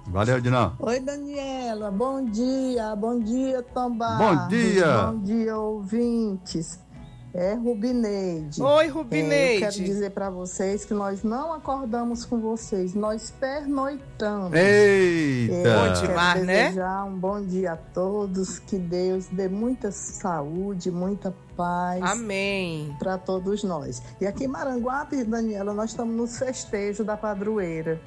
Valeu, Dinão. Oi, Daniela, bom dia, Tom Bom dia. Bom dia, ouvintes. É Rubineide. Oi, Rubineide. Eu quero dizer para vocês que nós não acordamos com vocês, nós pernoitamos. Eita! Bom demais, quero né? desejar um bom dia a todos, que Deus dê muita saúde, muita paz. Amém. Para todos nós. E aqui em Maranguape, Daniela, nós estamos nos festejos da padroeira.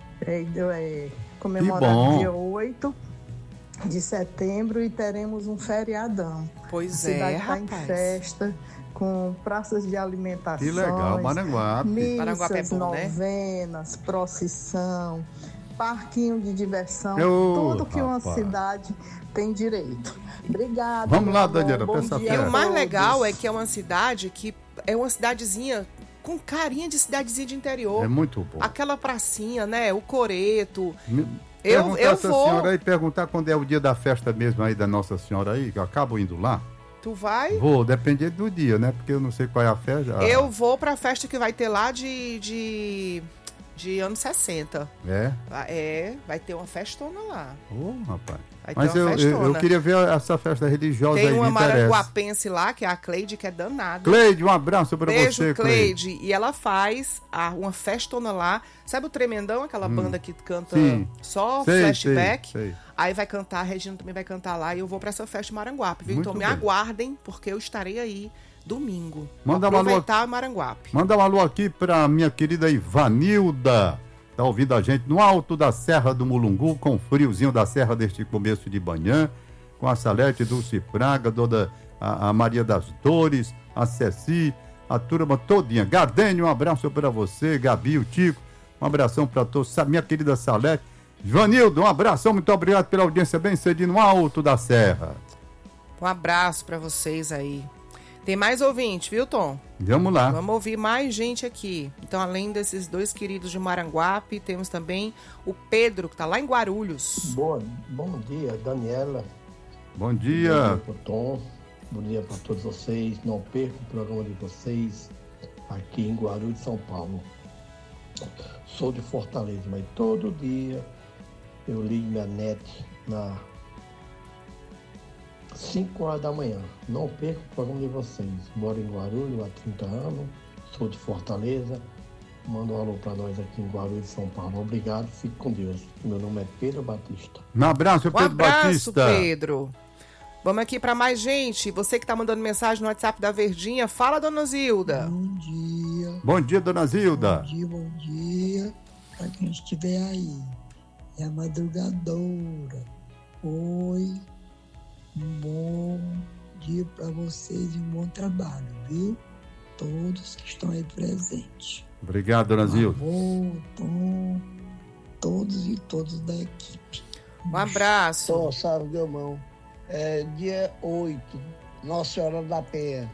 Comemorado dia 8 de setembro e teremos um feriadão. Pois a cidade está em rapaz. festa, com praças de alimentação. Que legal, Maranguape. Missas, Maranguape é bom, novenas, procissão, parquinho de diversão, Ô, tudo que uma rapaz. cidade tem direito. Obrigada. Vamos lá, meu amor. Daniela, Bom pra essa dia E festa. a o mais todos. legal é que é uma cidade que é uma cidadezinha com carinha de cidadezinha de interior. É muito bom. Aquela pracinha, né? O coreto. Eu Eu essa vou. senhora aí, perguntar quando é o dia da festa mesmo aí da Nossa Senhora aí, que eu acabo indo lá. Tu vai? Vou, depender do dia, né? Porque eu não sei qual é a festa. Eu vou pra festa que vai ter lá de anos 60. É? Vai ter uma festona lá. Ô, rapaz. Vai ter Mas uma eu festona. queria ver essa festa religiosa Tem aí, uma me interessa. maranguapense lá, que é a Cleide, que é danada. Cleide, um abraço pra Beijo, você, Cleide. E ela faz uma festona lá. Sabe o Tremendão, aquela banda que canta Sim. só Sei, flashback? sei. Aí vai cantar, a Regina também vai cantar lá. E eu vou pra essa festa de Maranguape, viu? Muito Então me bem. aguardem, porque eu estarei aí domingo. Manda Vou uma alô- aproveitar Maranguape. Manda um alô aqui pra minha querida Ivanilda. Tá ouvindo a gente no alto da Serra do Mulungu, com o friozinho da serra deste começo de manhã, com a Salete Dulce Praga, toda a Maria das Dores, a Ceci, a turma todinha. Gardênio, um abraço pra você, Gabi, o Tico, um abração pra todos. Minha querida Salete. Ivanildo, um abração, muito obrigado pela audiência bem cedinho no alto da serra. Um abraço pra vocês aí. Tem mais ouvinte, viu, Tom? Vamos lá. Vamos ouvir mais gente aqui. Então, além desses dois queridos de Maranguape, temos também o Pedro, que tá lá em Guarulhos. Bom dia, Daniela. Bom Bom dia. dia pro Tom. Bom dia para todos vocês. Não perca o programa de vocês aqui em Guarulhos, São Paulo. Sou de Fortaleza, mas todo dia eu ligo minha net na 5 horas da manhã. Não perca o programa de vocês. Moro em Guarulhos há 30 anos. Sou de Fortaleza. Manda um alô para nós aqui em Guarulhos, São Paulo. Obrigado, fique com Deus. Meu nome é Pedro Batista. Um abraço, Um Pedro abraço, Batista. Pedro. Vamos aqui para mais gente. Você que tá mandando mensagem no WhatsApp da Verdinha, fala, dona Zilda. Bom dia. Bom dia, dona Zilda. Bom dia. Para quem estiver aí. É a madrugadora. Oi. Um bom dia para vocês e um bom trabalho, viu? Todos que estão aí presentes. Obrigado, dona Zilda. Avô, Tom, todos e todos da equipe. Um abraço. Só, sabe, Gamão. É dia 8, Nossa Senhora da Penha.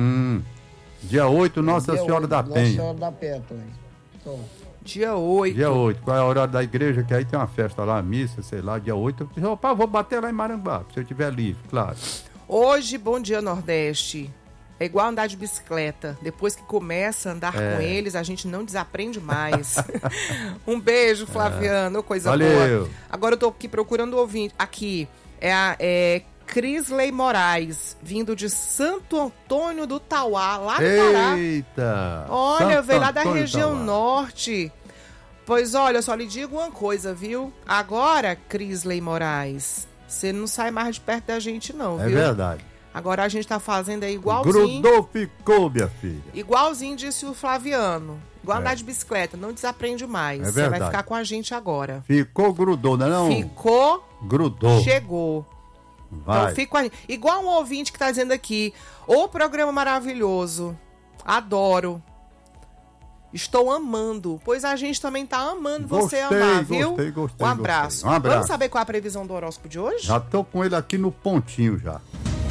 Dia 8, Nossa Dia Senhora 8, da Nossa Penha. Senhora da Penha também. Então, Dia 8. Dia 8. Qual é a hora da igreja? Que aí tem uma festa lá, missa, sei lá, dia 8. Opa, vou bater lá em Maranguape, se eu estiver livre, claro. Hoje, Bom Dia Nordeste. É igual andar de bicicleta. Depois que começa a andar com eles, a gente não desaprende mais. Um beijo, Flaviano. Coisa Valeu. boa. Agora eu tô aqui procurando o ouvinte. Aqui é Crisley Moraes, vindo de Santo Antônio do Tauá, lá no Pará. Eita! Olha, Santo veio lá da Antônio região Tauá. norte. Pois olha, eu só lhe digo uma coisa, viu? Agora, Crisley Moraes, você não sai mais de perto da gente, não, É viu? verdade. Agora a gente tá fazendo aí igualzinho. Grudou, ficou, minha filha. Igualzinho disse o Flaviano. Igual É. andar de bicicleta, não desaprende mais. É Você vai verdade. ficar com a gente agora. Ficou, grudou, não é não? Ficou, Grudou. chegou. Vai. Então fica com a gente. Igual um ouvinte que tá dizendo aqui, ô programa maravilhoso, adoro. Estou amando. Pois a gente também tá amando você amar, viu? Gostei. Um abraço. Um abraço. Vamos saber qual é a previsão do horóscopo de hoje? Já tô com ele aqui no pontinho já.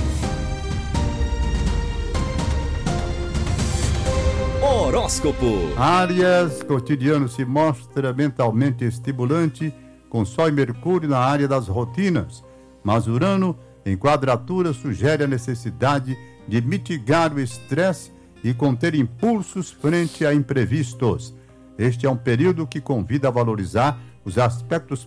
Horóscopo. Áries, cotidiano se mostra mentalmente estimulante, com Sol e Mercúrio na área das rotinas. Mas Urano, em quadratura, sugere a necessidade de mitigar o estresse e conter impulsos frente a imprevistos. Este é um período que convida a valorizar os aspectos